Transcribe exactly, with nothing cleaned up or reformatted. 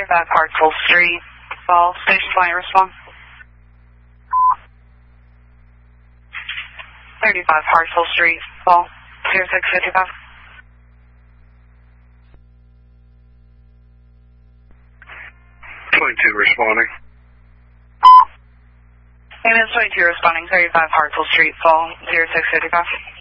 thirty-five Hartsville Street, Fall, station client respond. thirty-five Hartsville Street, Fall, zero six fifty-five. twenty-two responding. Maintenance twenty-two responding, thirty-five Hartsville Street, Fall, zero six fifty-five.